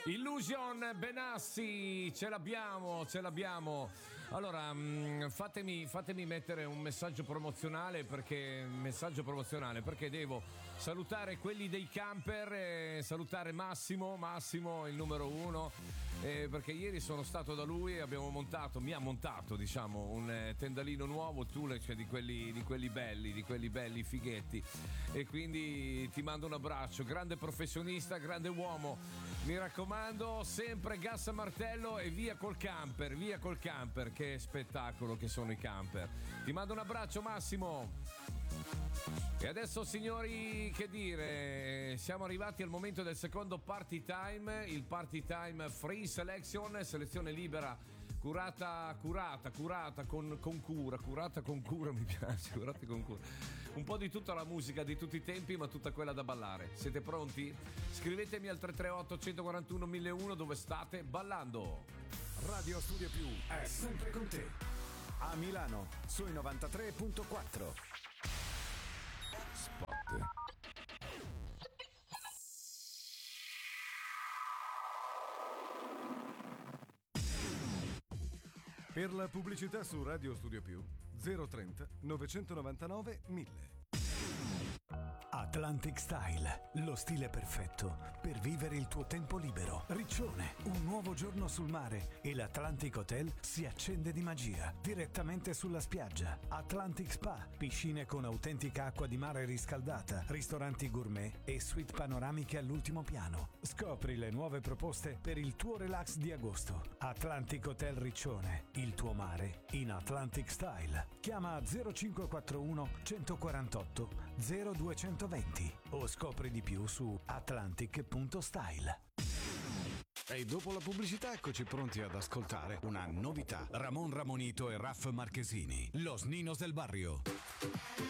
Illusion Benassi, ce l'abbiamo. Allora, fatemi mettere un messaggio promozionale perché devo salutare quelli dei camper, salutare Massimo, il numero uno, perché ieri sono stato da lui e mi ha montato, diciamo, un tendalino nuovo, cioè di quelli belli fighetti, e quindi ti mando un abbraccio, grande professionista, grande uomo. Mi raccomando, sempre gas a martello e via col camper, che spettacolo che sono i camper. Ti mando un abbraccio, Massimo. E adesso, signori, che dire, siamo arrivati al momento del secondo party time, il party time free selection, selezione libera, curata con cura, mi piace, curata con cura. Un po' di tutta la musica di tutti i tempi, ma tutta quella da ballare. Siete pronti? Scrivetemi al 338 141 1001 dove state ballando. Radio Studio Più è sempre con te. A Milano sui 93.4. Spot. Per la pubblicità su Radio Studio Più 030 999 1000. Atlantic Style, lo stile perfetto per vivere il tuo tempo libero. Riccione, un nuovo giorno sul mare e l'Atlantic Hotel si accende di magia direttamente sulla spiaggia. Atlantic Spa, piscine con autentica acqua di mare riscaldata, ristoranti gourmet e suite panoramiche all'ultimo piano. Scopri le nuove proposte per il tuo relax di agosto. Atlantic Hotel Riccione, il tuo mare in Atlantic Style. Chiama 0541 148 0220 o scopri di più su atlantic.style. E dopo la pubblicità eccoci pronti ad ascoltare una novità. Ramon Ramonito e Raff Marchesini, Los Ninos del Barrio.